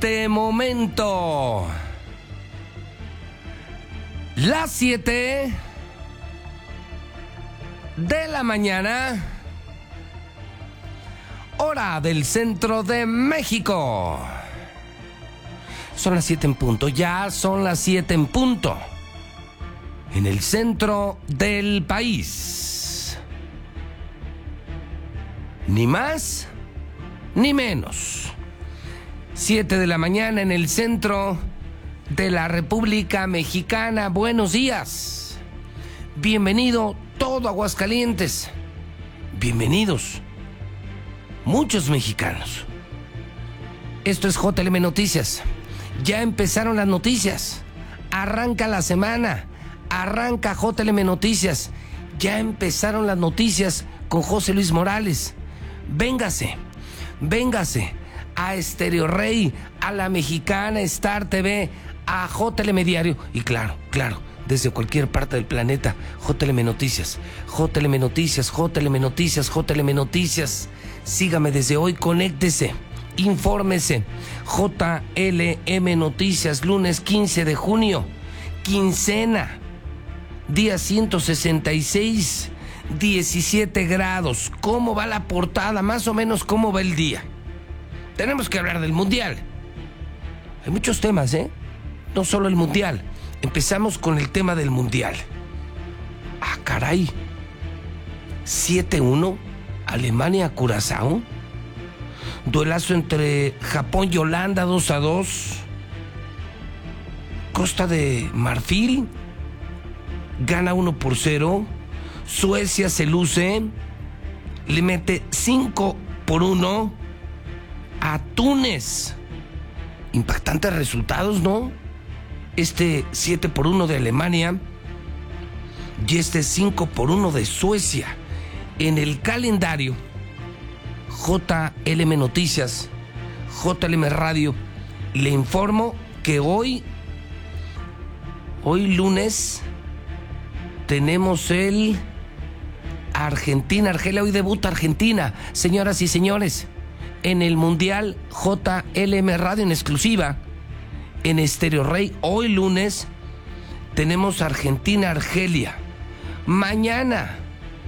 este momento. Las 7 de la mañana, hora del centro de México. Son las 7 en punto, ya son las 7 en punto. En el centro del país. Ni más, ni menos. 7 de la mañana en el centro de la República Mexicana. Buenos días. Bienvenido todo Aguascalientes. Bienvenidos muchos mexicanos. Esto es JLM Noticias. Ya empezaron las noticias. Arranca la semana. Arranca JLM Noticias. Ya empezaron las noticias con José Luis Morales. Véngase a Estéreo Rey, a La Mexicana, Star TV, a JLM Diario y claro, desde cualquier parte del planeta, JLM Noticias, JLM Noticias, JLM Noticias, JLM Noticias. Sígame desde hoy, conéctese, infórmese. JLM Noticias, lunes 15 de junio, quincena, día 166, 17 grados. ¿Cómo va la portada? Más o menos, ¿cómo va el día? Tenemos que hablar del Mundial. Hay muchos temas, ¿eh? No solo el Mundial. Empezamos con el tema del Mundial. Ah, caray. 7-1, Alemania-Curazao. Duelazo entre Japón y Holanda, 2-2. Costa de Marfil gana 1-0. Suecia se luce, le mete 5-1 a Túnez. Impactantes resultados, ¿no? Este 7-1 de Alemania y este 5-1 de Suecia. En el calendario, JLM Noticias, JLM Radio, le informo que hoy lunes, tenemos el Argentina-Argelia. Hoy debuta Argentina, señoras y señores, en el Mundial. JLM Radio en exclusiva en Estéreo Rey. Hoy lunes tenemos Argentina-Argelia. Mañana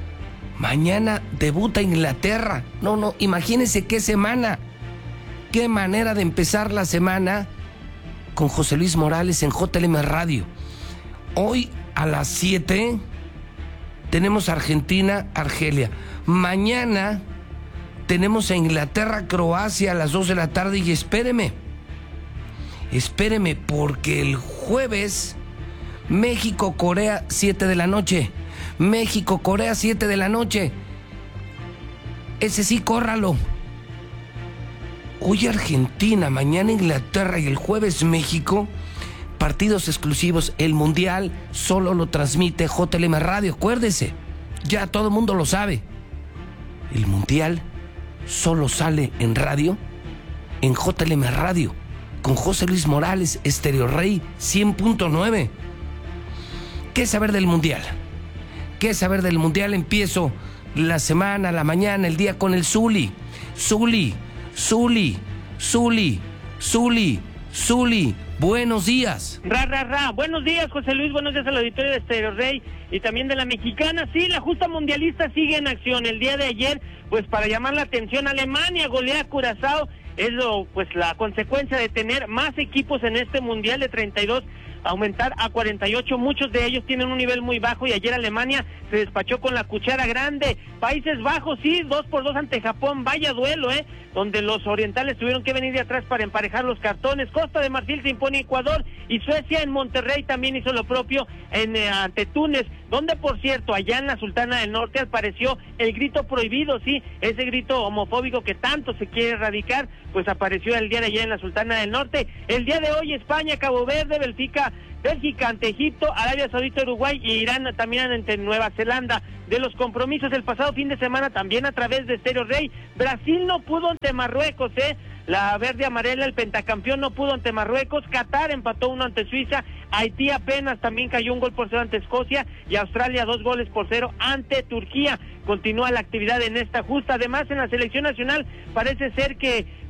debuta Inglaterra. No, imagínense qué semana, qué manera de empezar la semana con José Luis Morales en JLM Radio. Hoy a las 7 tenemos Argentina-Argelia. Mañana tenemos a Inglaterra-Croacia a las 2 de la tarde. Y espéreme, porque el jueves México-Corea, 7 de la noche. México-Corea, 7 de la noche. Ese sí, córralo. Hoy Argentina, mañana Inglaterra y el jueves México. Partidos exclusivos. El Mundial solo lo transmite JLM Radio. Acuérdese, ya todo el mundo lo sabe. El Mundial solo sale en radio, en JLM Radio, con José Luis Morales, Estéreo Rey 100.9. ¿Qué saber del Mundial? ¿Qué saber del Mundial? Empiezo la semana, la mañana, el día con el Zuli. Buenos días. Buenos días, José Luis. Buenos días al auditorio de Estéreo Rey y también de La Mexicana. Sí, la justa mundialista sigue en acción. El día de ayer, pues para llamar la atención, Alemania golea a Curazao. Es la consecuencia de tener más equipos en este mundial de 32, aumentar a 48. Muchos de ellos tienen un nivel muy bajo y ayer Alemania se despachó con la cuchara grande. Países Bajos, sí, 2-2 ante Japón. Vaya duelo, donde los orientales tuvieron que venir de atrás para emparejar los cartones. Costa de Marfil se impone a Ecuador y Suecia en Monterrey también hizo lo propio ante Túnez, donde por cierto allá en la Sultana del Norte apareció el grito prohibido, sí, ese grito homofóbico que tanto se quiere erradicar, pues apareció el día de ayer en la Sultana del Norte. El día de hoy España, Cabo Verde, Bélgica ante Egipto, Arabia Saudita, Uruguay y Irán también ante Nueva Zelanda. De los compromisos el pasado fin de semana también a través de Estéreo Rey, Brasil no pudo ante Marruecos, la verde amarela, el pentacampeón, no pudo ante Marruecos. Qatar empató 1 ante Suiza. Haití apenas también cayó 1-0 ante Escocia, y Australia 2-0 ante Turquía. Continúa la actividad en esta justa. Además, en la selección nacional parece ser que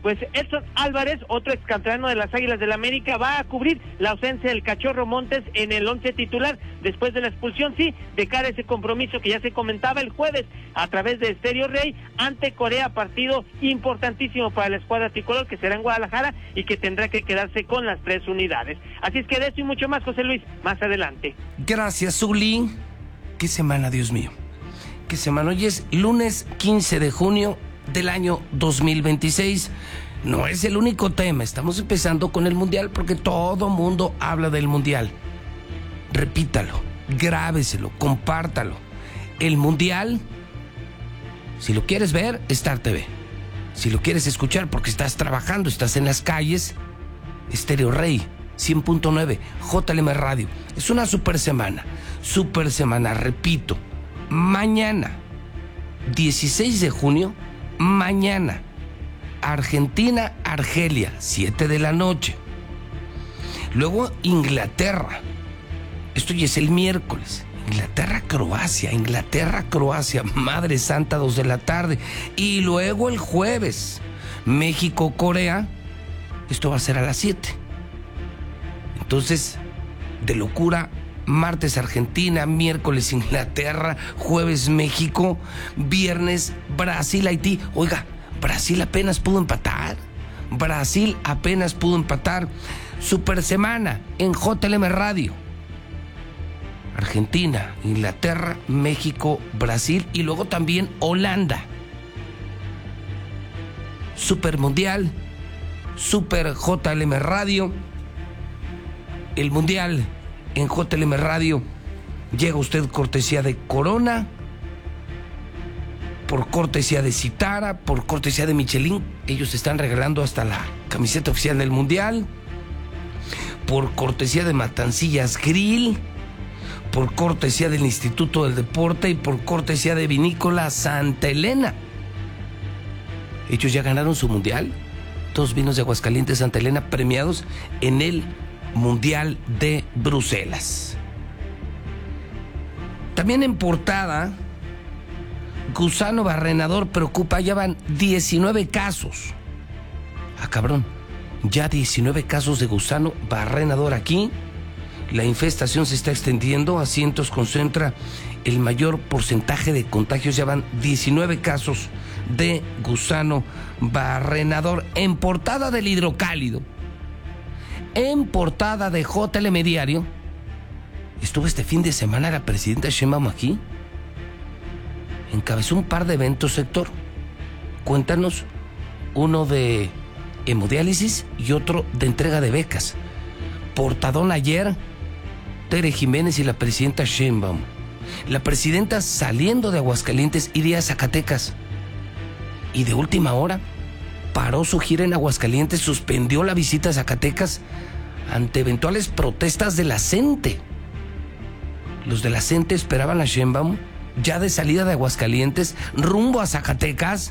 pues Edson Álvarez, otro excanterano de las Águilas del América, va a cubrir la ausencia del Cachorro Montes en el 11 titular después de la expulsión, sí, de cara a ese compromiso que ya se comentaba el jueves a través de Estéreo Rey ante Corea, partido importantísimo para la escuadra tricolor que será en Guadalajara y que tendrá que quedarse con las 3 unidades. Así es que de esto y mucho más, José Luis, más adelante. Gracias, Zuli. Qué semana, Dios mío. Qué semana. Hoy es lunes 15 de junio del año 2026. No es el único tema. Estamos empezando con el Mundial porque todo mundo habla del Mundial. Repítalo, grábeselo, compártalo. El Mundial, si lo quieres ver, Star TV. Si lo quieres escuchar porque estás trabajando, estás en las calles, Estéreo Rey 100.9, JLM Radio. Es una super semana, repito. Mañana, 16 de junio, mañana, Argentina-Argelia, 7 de la noche. Luego Inglaterra, esto ya es el miércoles. Inglaterra-Croacia, Madre Santa, 2 de la tarde. Y luego el jueves, México-Corea, esto va a ser a las 7. Entonces, de locura, martes Argentina, miércoles Inglaterra, jueves México, viernes Brasil-Haití. Oiga, Brasil apenas pudo empatar. Super semana en JLM Radio. Argentina, Inglaterra, México, Brasil y luego también Holanda. Super Mundial, Super JLM Radio. El Mundial en JLM Radio llega usted cortesía de Corona, por cortesía de Citara, por cortesía de Michelin. Ellos están regalando hasta la camiseta oficial del Mundial. Por cortesía de Matancillas Grill, por cortesía del Instituto del Deporte y por cortesía de Vinícola Santa Elena. Ellos ya ganaron su Mundial. 2 vinos de Aguascalientes Santa Elena premiados en el Mundial de Bruselas. También en portada, gusano barrenador preocupa, ya van 19 casos. Ah, cabrón, ya 19 casos de gusano barrenador aquí. La infestación se está extendiendo, Asientos concentra el mayor porcentaje de contagios, ya van 19 casos de gusano barrenador. En portada del Hidrocálido, en portada de JLM Diario, estuvo este fin de semana la presidenta Sheinbaum aquí. Encabezó un par de eventos, Héctor. Cuéntanos, uno de hemodiálisis y otro de entrega de becas. Portadón ayer, Tere Jiménez y la presidenta Sheinbaum. La presidenta saliendo de Aguascalientes iría a Zacatecas. Y de última hora paró su gira en Aguascalientes, suspendió la visita a Zacatecas ante eventuales protestas de la CENTE. Los de la CENTE esperaban a Sheinbaum ya de salida de Aguascalientes rumbo a Zacatecas.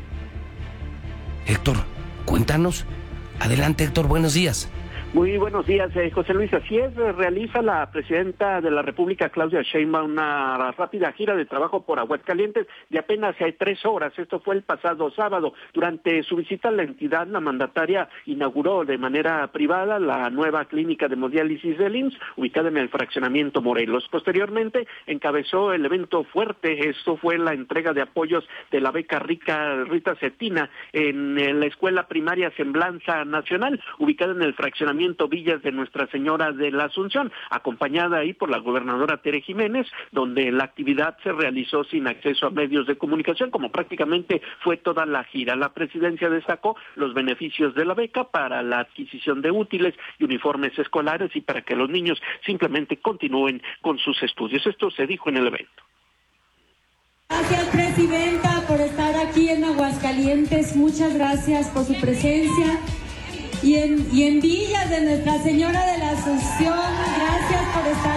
Héctor, cuéntanos. Adelante, Héctor, buenos días. Muy buenos días, José Luis. Así es, realiza la presidenta de la República, Claudia Sheinbaum, una rápida gira de trabajo por Aguascalientes de apenas 3 horas. Esto fue el pasado sábado. Durante su visita a la entidad, la mandataria inauguró de manera privada la nueva clínica de hemodiálisis del IMSS, ubicada en el fraccionamiento Morelos. Posteriormente, encabezó el evento fuerte. Esto fue la entrega de apoyos de la beca Rita Cetina en la escuela primaria Semblanza Nacional, ubicada en el fraccionamiento Villas de Nuestra Señora de la Asunción, acompañada ahí por la gobernadora Tere Jiménez, donde la actividad se realizó sin acceso a medios de comunicación, como prácticamente fue toda la gira. La presidencia destacó los beneficios de la beca para la adquisición de útiles y uniformes escolares y para que los niños simplemente continúen con sus estudios. Esto se dijo en el evento. Gracias, presidenta, por estar aquí en Aguascalientes. Muchas gracias por su presencia. Y en Villas de Nuestra Señora de la Asunción, gracias por estar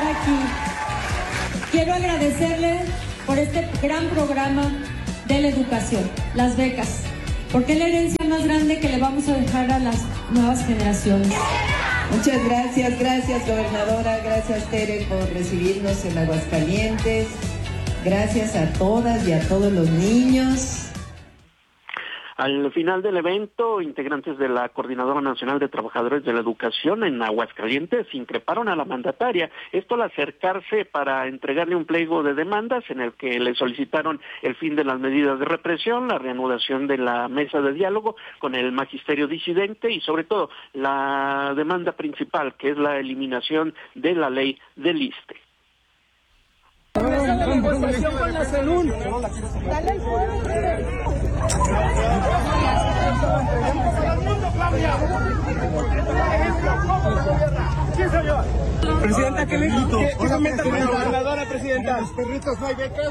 aquí. Quiero agradecerle por este gran programa de la educación, las becas, porque es la herencia más grande que le vamos a dejar a las nuevas generaciones. Muchas gracias gobernadora, gracias Tere por recibirnos en Aguascalientes, gracias a todas y a todos los niños. Al final del evento, integrantes de la Coordinadora Nacional de Trabajadores de la Educación en Aguascalientes increparon a la mandataria, esto al acercarse para entregarle un pliego de demandas en el que le solicitaron el fin de las medidas de represión, la reanudación de la mesa de diálogo con el magisterio disidente y sobre todo la demanda principal, que es la eliminación de la ley del ISSSTE. Presidenta, ¿qué comenta con la gobernadora, presidenta? ¿Los perritos no hay becas?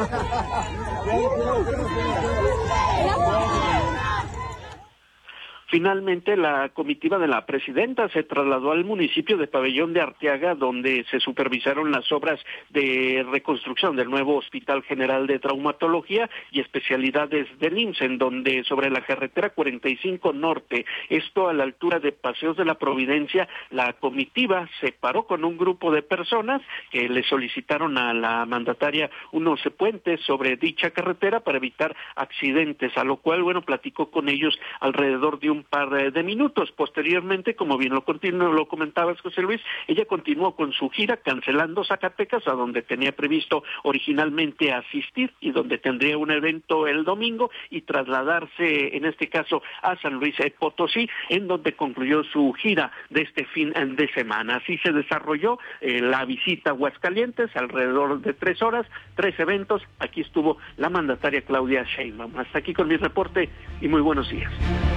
Finalmente, la comitiva de la presidenta se trasladó al municipio de Pabellón de Arteaga, donde se supervisaron las obras de reconstrucción del nuevo Hospital General de Traumatología y Especialidades del IMSS, en donde sobre la carretera 45 Norte, esto a la altura de Paseos de la Providencia, la comitiva se paró con un grupo de personas que le solicitaron a la mandataria unos puentes sobre dicha carretera para evitar accidentes, a lo cual, platicó con ellos alrededor de un par de minutos. Posteriormente, como bien lo comentabas, José Luis, ella continuó con su gira cancelando Zacatecas, a donde tenía previsto originalmente asistir y donde tendría un evento el domingo y trasladarse, en este caso, a San Luis Potosí, en donde concluyó su gira de este fin de semana. Así se desarrolló la visita a Aguascalientes, alrededor de 3 horas, 3 eventos. Aquí estuvo la mandataria Claudia Sheinbaum. Hasta aquí con mi reporte y muy buenos días.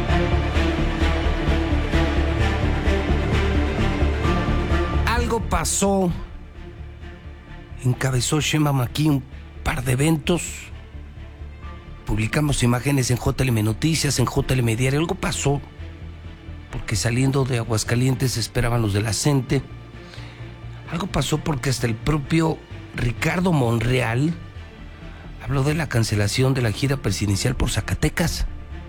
Algo pasó, encabezó Sheinbaum aquí un par de eventos, publicamos imágenes en JLM Noticias, en JLM Diario. Algo pasó, porque saliendo de Aguascalientes esperaban los de la CENTE. Algo pasó porque hasta el propio Ricardo Monreal habló de la cancelación de la gira presidencial por Zacatecas.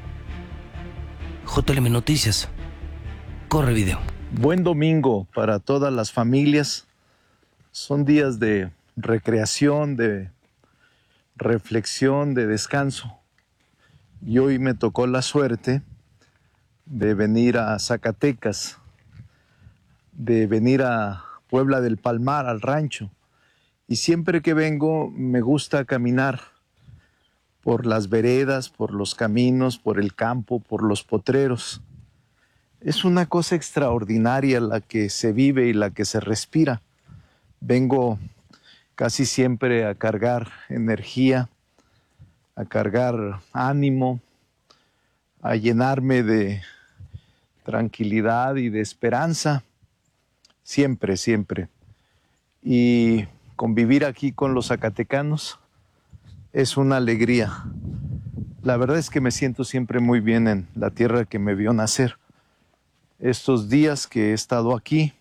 JLM Noticias, corre video. Buen domingo para todas las familias. Son días de recreación, de reflexión, de descanso. Y hoy me tocó la suerte de venir a Zacatecas, de venir a Puebla del Palmar, al rancho. Y siempre que vengo me gusta caminar por las veredas, por los caminos, por el campo, por los potreros. Es una cosa extraordinaria la que se vive y la que se respira. Vengo casi siempre a cargar energía, a cargar ánimo, a llenarme de tranquilidad y de esperanza. Siempre, siempre. Y convivir aquí con los zacatecanos es una alegría. La verdad es que me siento siempre muy bien en la tierra que me vio nacer. Estos días que he estado aquí,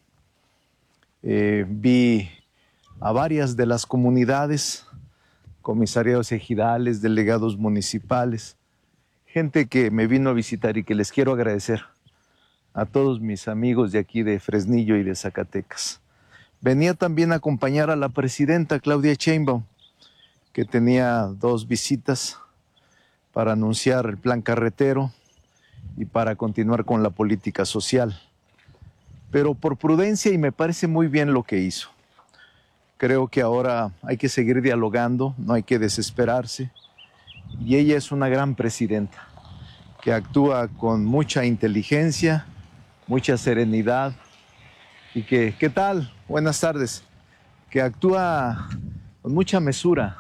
vi a varias de las comunidades, comisariados ejidales, delegados municipales, gente que me vino a visitar y que les quiero agradecer a todos mis amigos de aquí de Fresnillo y de Zacatecas. Venía también a acompañar a la presidenta Claudia Sheinbaum, que tenía 2 visitas para anunciar el plan carretero y para continuar con la política social. Pero por prudencia, y me parece muy bien lo que hizo. Creo que ahora hay que seguir dialogando, no hay que desesperarse. Y ella es una gran presidenta, que actúa con mucha inteligencia, mucha serenidad, y que, ¿qué tal? Buenas tardes. Que actúa con mucha mesura.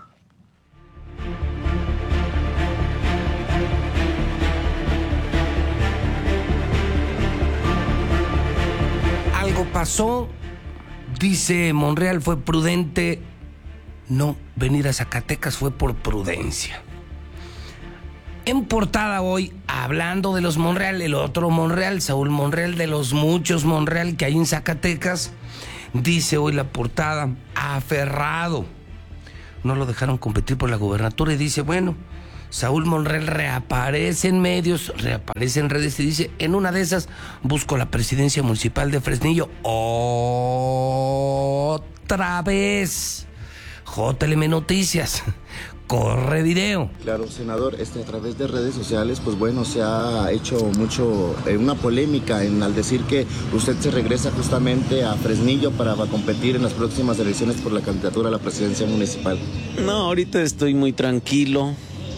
Algo pasó, dice Monreal, fue prudente no venir a Zacatecas, fue por prudencia. En portada hoy, hablando de los Monreal, el otro Monreal, Saúl Monreal, de los muchos Monreal que hay en Zacatecas, dice hoy la portada, aferrado. No lo dejaron competir por la gubernatura y dice, bueno, Saúl Monreal reaparece en medios, reaparece en redes y dice, en una de esas busco la presidencia municipal de Fresnillo. Otra vez. JLM Noticias. Corre video. Claro, senador, a través de redes sociales, pues bueno, se ha hecho mucho, una polémica al decir que usted se regresa justamente a Fresnillo para competir en las próximas elecciones por la candidatura a la presidencia municipal. No, ahorita estoy muy tranquilo,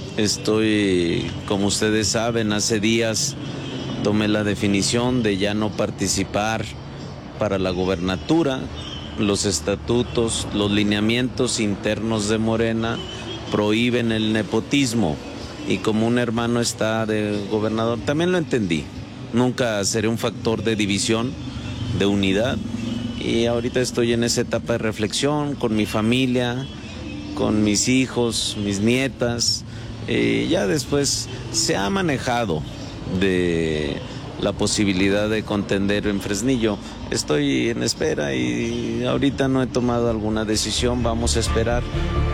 como ustedes saben, hace días tomé la definición de ya no participar para la gobernatura. Los estatutos, los lineamientos internos de Morena prohíben el nepotismo, y como un hermano está de gobernador, también lo entendí. Nunca seré un factor de división, de unidad, y ahorita estoy en esa etapa de reflexión con mi familia, con mis hijos, mis nietas. Ya después se ha manejado de la posibilidad de contender en Fresnillo. Estoy en espera y ahorita no he tomado alguna decisión, vamos a esperar.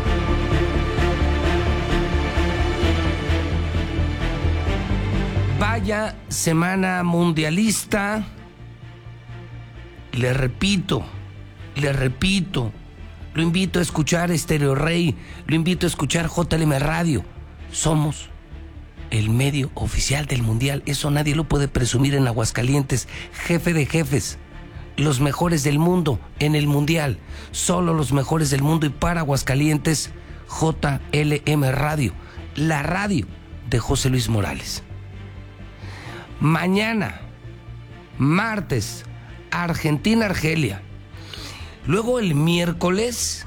Vaya semana mundialista. Le repito, lo invito a escuchar Estéreo Rey, lo invito a escuchar JLM Radio. Somos el medio oficial del Mundial, eso nadie lo puede presumir en Aguascalientes. Jefe de jefes, los mejores del mundo en el Mundial, solo los mejores del mundo, y para Aguascalientes, JLM Radio, la radio de José Luis Morales. Mañana, martes, Argentina-Argelia. Luego el miércoles,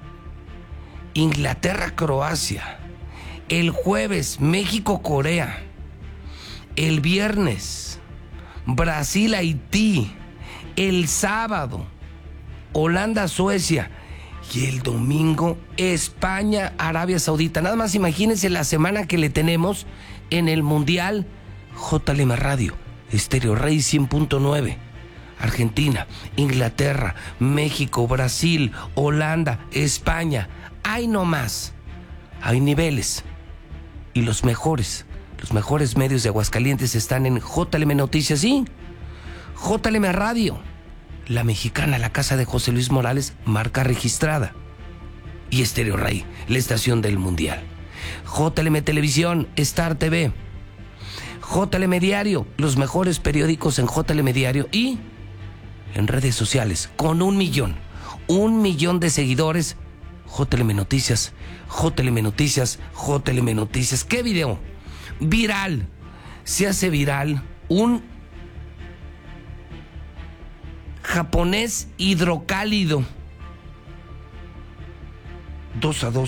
Inglaterra-Croacia. El jueves, México-Corea. El viernes, Brasil-Haití. El sábado, Holanda-Suecia. Y el domingo, España-Arabia Saudita. Nada más imagínense la semana que le tenemos en el Mundial. JLM Radio, Estéreo Rey 100.9. Argentina, Inglaterra, México, Brasil, Holanda, España. Hay no más. Hay niveles. Y los mejores medios de Aguascalientes están en JLM Noticias y JLM Radio. La Mexicana, la casa de José Luis Morales, marca registrada. Y Estéreo Rey, la estación del Mundial. JLM Televisión, Star TV. JLM Diario, los mejores periódicos en JLM Diario y en redes sociales, con 1 millón de seguidores. JLM Noticias, JLM Noticias, JLM Noticias. ¿Qué video? Viral. Se hace viral un japonés hidrocálido. 2-2.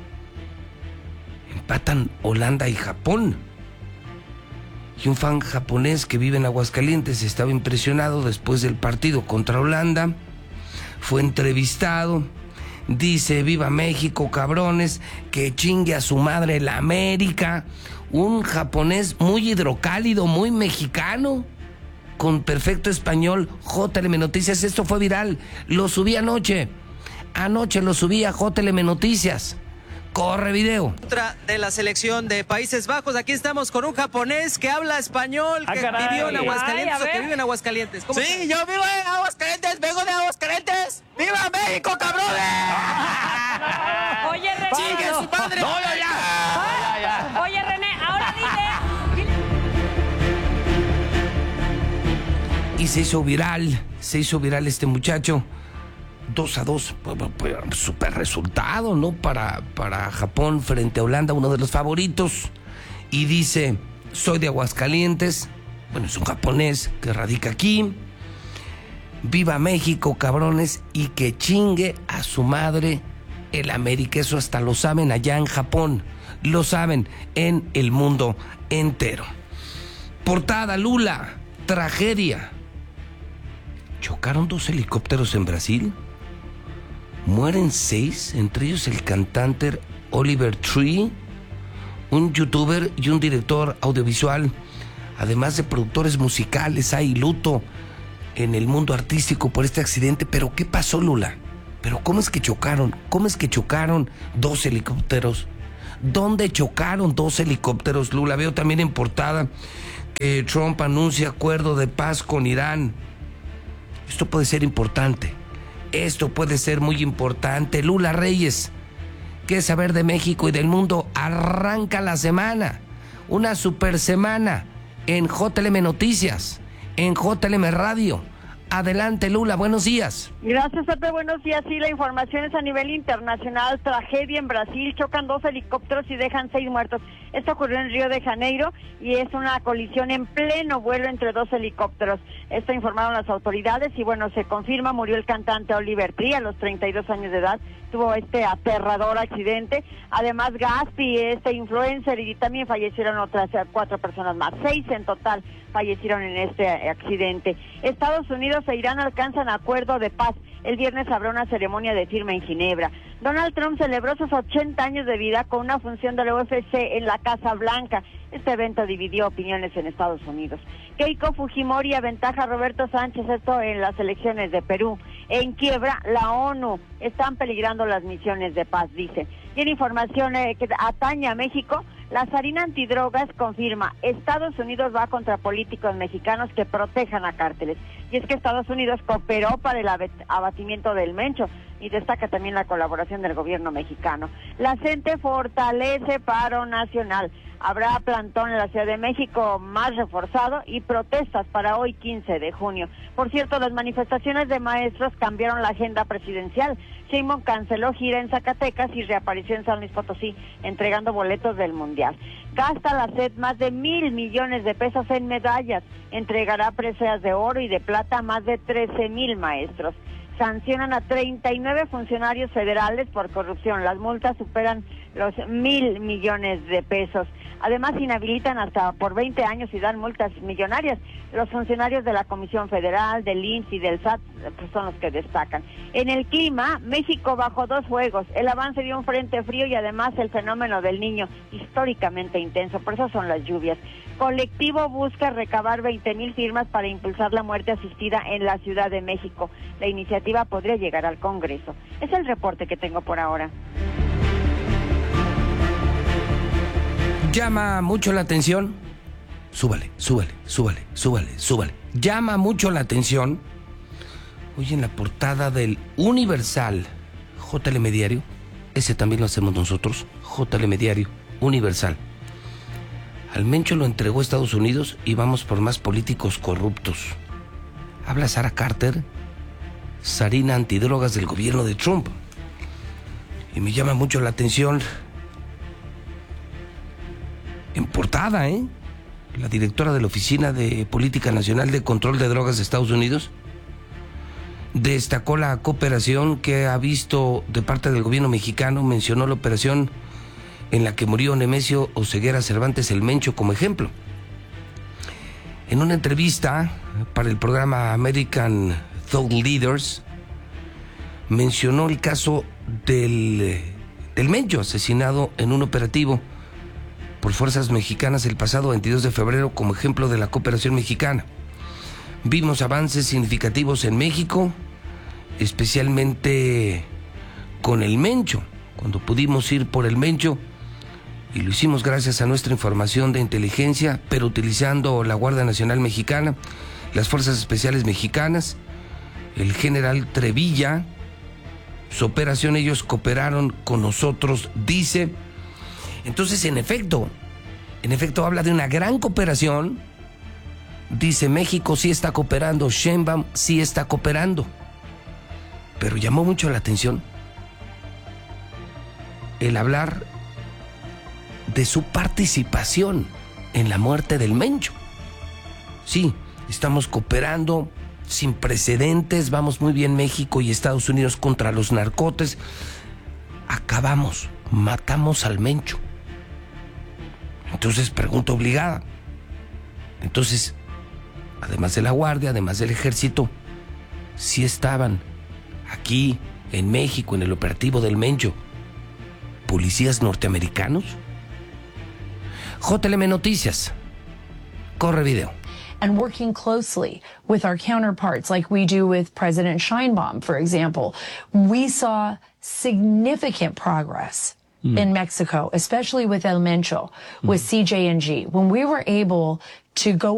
Empatan Holanda y Japón. Y un fan japonés que vive en Aguascalientes estaba impresionado después del partido contra Holanda. Fue entrevistado. Dice: viva México, cabrones, que chingue a su madre la América. Un japonés muy hidrocálido, muy mexicano, con perfecto español. JLM Noticias, esto fue viral. Lo subí anoche lo subí a JLM Noticias. Corre video. Contra de la selección de Países Bajos. Aquí estamos con un japonés que habla español, que vivió en Aguascalientes, o que vive en Aguascalientes. ¿Cómo sí, yo vivo en Aguascalientes, vengo de Aguascalientes. ¡Viva México, cabrones! Oye, René. ¡Chingue su padre! No, ya. Oye, René, ahora dile. Y se hizo viral este muchacho. 2-2, super resultado, ¿no? Para Japón frente a Holanda, uno de los favoritos. Y dice: soy de Aguascalientes. Bueno, es un japonés que radica aquí. Viva México, cabrones, y que chingue a su madre el América. Eso hasta lo saben allá en Japón. Lo saben en el mundo entero. Portada: Lula, tragedia. ¿Chocaron 2 helicópteros en Brasil? Mueren 6, entre ellos el cantante Oliver Tree, un youtuber y un director audiovisual, además de productores musicales. Hay luto en el mundo artístico por este accidente. ¿Pero qué pasó, Lula? ¿Pero cómo es que chocaron? ¿Cómo es que chocaron 2 helicópteros? ¿Dónde chocaron 2 helicópteros, Lula? Veo también en portada que Trump anuncia acuerdo de paz con Irán. Esto puede ser importante. Esto puede ser muy importante. Lula Reyes, ¿Qué saber de México y del mundo? Arranca la semana, una super semana en JLM Noticias, en JLM Radio. Adelante, Lula, buenos días. Gracias, Pepe, buenos días. Sí, la información es a nivel internacional. Tragedia en Brasil, chocan 2 helicópteros y dejan 6 muertos. Esto ocurrió en Río de Janeiro y es una colisión en pleno vuelo entre 2 helicópteros. Esto informaron las autoridades y bueno, se confirma, murió el cantante Oliver Tree a los 32 años de edad. Tuvo este aterrador accidente. Además, Gaspi, este influencer, y también fallecieron otras 4 personas más. 6 en total fallecieron en este accidente. Estados Unidos e Irán alcanzan acuerdo de paz. El viernes habrá una ceremonia de firma en Ginebra. Donald Trump celebró sus 80 años de vida con una función de la UFC en la Casa Blanca. Este evento dividió opiniones en Estados Unidos. Keiko Fujimori aventaja a Roberto Sánchez, esto en las elecciones de Perú. En quiebra la ONU, están peligrando las misiones de paz, dice. Y en información que atañe a México, la Sarina Antidrogas confirma, Estados Unidos va contra políticos mexicanos que protejan a cárteles. Y es que Estados Unidos cooperó para el abatimiento del Mencho y destaca también la colaboración del gobierno mexicano. La CENTE fortalece paro nacional. Habrá plantón en la Ciudad de México más reforzado y protestas para hoy 15 de junio. Por cierto, las manifestaciones de maestros cambiaron la agenda presidencial. Sheinbaum canceló gira en Zacatecas y reapareció en San Luis Potosí, entregando boletos del Mundial. Gasta la SED más de 1,000 millones de pesos en medallas. Entregará preseas de oro y de plata a más de 13,000 maestros. Sancionan a 39 funcionarios federales por corrupción. Las multas superan los 1,000 millones de pesos. Además, inhabilitan hasta por 20 años y dan multas millonarias. Los funcionarios de la Comisión Federal, del IMSS y del SAT pues son los que destacan. En el clima, México bajó 2 fuegos. El avance de un frente frío y además el fenómeno del Niño, históricamente intenso. Por eso son las lluvias. Colectivo busca recabar 20,000 firmas para impulsar la muerte asistida en la Ciudad de México. La iniciativa podría llegar al Congreso. Es el reporte que tengo por ahora. Llama mucho la atención. Súbale. Llama mucho la atención. Hoy en la portada del Universal, JLM Diario, ese también lo hacemos nosotros, JLM Diario, Universal. Al Mencho lo entregó Estados Unidos y vamos por más políticos corruptos. Habla Sara Carter, Sarina Antidrogas del gobierno de Trump. Y me llama mucho la atención, en portada, la directora de la Oficina de Política Nacional de Control de Drogas de Estados Unidos destacó la cooperación que ha visto de parte del gobierno mexicano, mencionó la operación en la que murió Nemesio Oseguera Cervantes el Mencho como ejemplo. En una entrevista para el programa American Thought Leaders, mencionó el caso del Mencho, asesinado en un operativo por fuerzas mexicanas el pasado 22 de febrero como ejemplo de la cooperación mexicana. Vimos avances significativos en México, especialmente con el Mencho, cuando pudimos ir por el Mencho, y lo hicimos gracias a nuestra información de inteligencia, pero utilizando la Guardia Nacional Mexicana, las Fuerzas Especiales Mexicanas, el general Trevilla, su operación, ellos cooperaron con nosotros, dice. Entonces, en efecto, habla de una gran cooperación. Dice, México sí está cooperando, Sheinbaum sí está cooperando. Pero llamó mucho la atención el hablar de su participación en la muerte del Mencho. Sí, estamos cooperando sin precedentes, vamos muy bien México y Estados Unidos contra los narcotes. Matamos al Mencho. Entonces, pregunta obligada. Entonces, además de la Guardia, además del Ejército, ¿sí estaban aquí en México en el operativo del Mencho policías norteamericanos? JLM Noticias. Corre video. And working closely with our counterparts like we do with President Sheinbaum, for example, we saw significant progress in Mexico, especially with El Mencho, with CJ&G. When we were able to go